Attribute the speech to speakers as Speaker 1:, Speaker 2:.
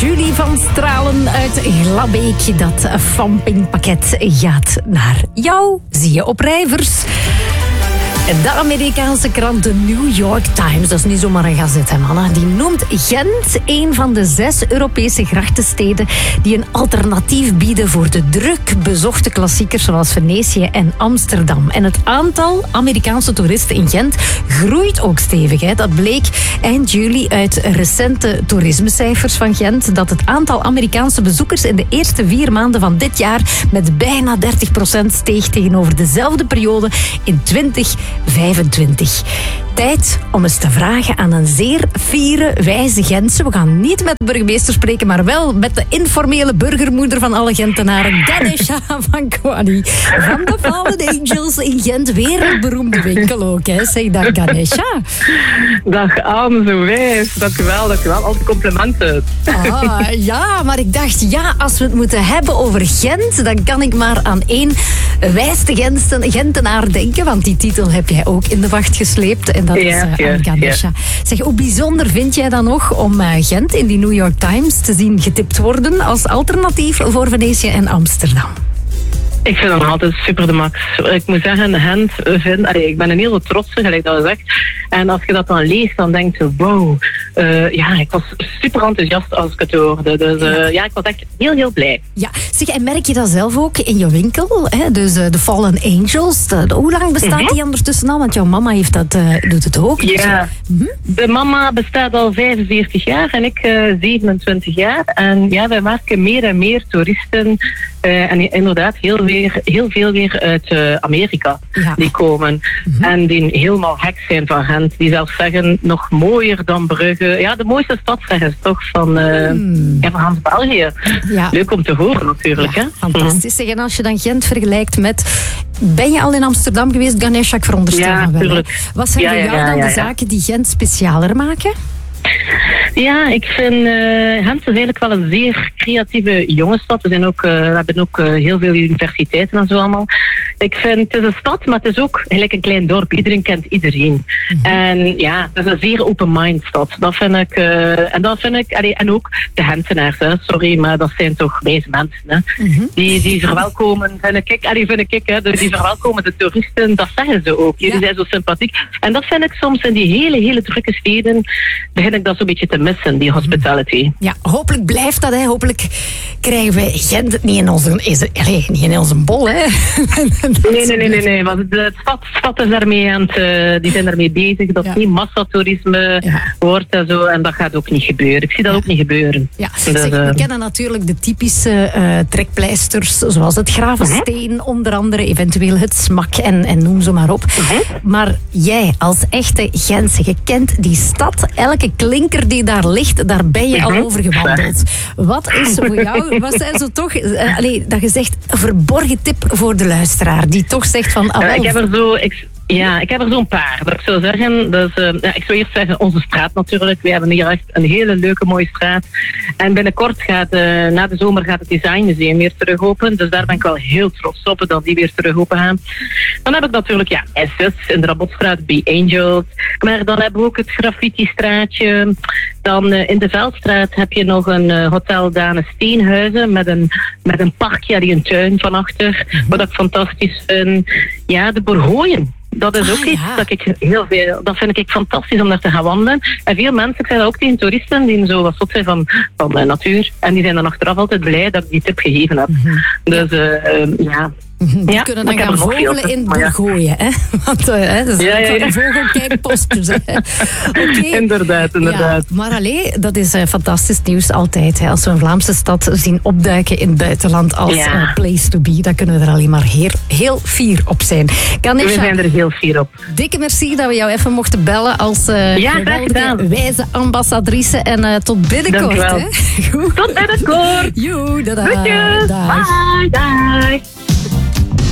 Speaker 1: Julie van Stralen uit Glabbeek. Dat vampingpakket gaat naar jou. Zie je op Rijvers. De Amerikaanse krant The New York Times, dat is niet zomaar een gazet, hè, mannen. Die noemt Gent een van de 6 Europese grachtensteden die een alternatief bieden voor de druk bezochte klassiekers zoals Venetië en Amsterdam. En het aantal Amerikaanse toeristen in Gent groeit ook stevig. Hè. Dat bleek eind juli uit recente toerismecijfers van Gent, dat het aantal Amerikaanse bezoekers in de eerste 4 maanden van dit jaar met bijna 30% steeg tegenover dezelfde periode in 2025. Tijd om eens te vragen aan een zeer fiere, wijze Gentse. We gaan niet met de burgemeester spreken, maar wel met de informele burgermoeder van alle Gentenaren, Ganesha van Kwani. Van de Fallen Angels in Gent. Wereldberoemde winkel ook, hè. Zeg, dag Ganesha.
Speaker 2: Dag Anne, zo wijs. Dank u wel. Altijd complimenten.
Speaker 1: Ja, maar ik dacht, als we het moeten hebben over Gent, dan kan ik maar aan één wijste Gentenaar denken, want die titel heb jij ook in de wacht gesleept. En dat is Ganesha. Zeg, hoe bijzonder vind jij dan nog om Gent in die New York Times te zien getipt worden als alternatief voor Venetië en Amsterdam?
Speaker 2: Ik vind dat altijd super de max. Ik moet zeggen, ik ben een hele trotse, gelijk dat je zegt. En als je dat dan leest, dan denk je, wow. Ik was super enthousiast als ik het hoorde. Dus ik was echt heel, heel blij.
Speaker 1: Ja, zeg, en merk je dat zelf ook in je winkel? Hè? Dus de Fallen Angels. Hoe lang bestaat die ondertussen al? Want jouw mama heeft doet het ook.
Speaker 2: Ja, de mama bestaat al 45 jaar en ik 27 jaar. En ja, wij merken meer en meer toeristen. En inderdaad, heel veel weer uit Amerika die komen. En die helemaal gek zijn van Gent. Die zelfs zeggen, nog mooier dan Brugge. Ja, de mooiste stad zeggen ze toch van Hans België. Ja. Leuk om te horen natuurlijk.
Speaker 1: Ja, hè? Fantastisch. En als je dan Gent vergelijkt met... Ben je al in Amsterdam geweest, Ganesha? Ik veronderstel
Speaker 2: van wel. Tuurlijk.
Speaker 1: Wat zijn voor jou dan de zaken die Gent specialer maken?
Speaker 2: Ja, ik vind Gent is eigenlijk wel een zeer creatieve jonge stad. We hebben ook heel veel universiteiten en zo allemaal. Ik vind, het is een stad, maar het is ook gelijk een klein dorp. Iedereen kent iedereen. En ja, het is een zeer open-mind stad. Dat vind ik, en ook de Gentenaars, hè. Sorry, maar dat zijn toch wijze mensen, hè. Die verwelkomen, vind ik, hè. Die verwelkomen de toeristen, dat zeggen ze ook. Jullie zijn zo sympathiek. En dat vind ik soms in die hele, hele drukke steden, begin ik dat zo'n beetje te missen, die hospitality.
Speaker 1: Ja, hopelijk blijft dat, hè. Hopelijk krijgen wij Gent niet in onze bol, hè.
Speaker 2: Nee, want de stad is daarmee die zijn daarmee bezig, dat het niet massatoerisme wordt en zo, en dat gaat ook niet gebeuren. Ik zie dat ook niet gebeuren.
Speaker 1: Ja. Dus, we kennen natuurlijk de typische trekpleisters, zoals het Gravensteen, onder andere, eventueel het Smak en noem zo maar op. Maar jij, als echte Gentse, je kent die stad, elke klinker die daar ligt, daar ben je al over gewandeld. Wat is voor jou, wat zijn zo toch, dat je zegt, een verborgen tip voor de luisteraar, die toch zegt van...
Speaker 2: Ik heb er zo een paar. Dat ik zou zeggen, dus, ik zou eerst zeggen, onze straat natuurlijk. We hebben hier echt een hele leuke, mooie straat. En binnenkort na de zomer gaat het Designmuseum weer terug open. Dus daar ben ik wel heel trots op, dat die weer terug open gaan. Dan heb ik natuurlijk, SS in de Rabotstraat, Be Angels. Maar dan hebben we ook het Graffiti-straatje. Dan in de Veldstraat heb je nog een hotel Dane Steenhuizen met een parkje, die een tuin van achter. Wat ik fantastisch vind. Ja, de Borgooien. Dat is ook iets dat vind ik fantastisch om daar te gaan wandelen. En veel mensen, ik zeg dat ook tegen toeristen, die zo wat zot zijn van de natuur. En die zijn dan achteraf altijd blij dat ik die tip gegeven heb. Dus
Speaker 1: Die kunnen dan gaan vogelen in Borgooien, hè? Want dat is een vogelkijkpostjes, hè? Okay.
Speaker 2: Inderdaad.
Speaker 1: Ja, maar dat is fantastisch nieuws altijd. Hè? Als we een Vlaamse stad zien opduiken in het buitenland als place to be, dan kunnen we er alleen maar heel fier op zijn.
Speaker 2: We zijn er heel fier op.
Speaker 1: Dikke merci dat we jou even mochten bellen als geweldige wijze ambassadrice. En tot binnenkort. Hè?
Speaker 2: Tot binnenkort.
Speaker 1: Joe,
Speaker 2: Bye.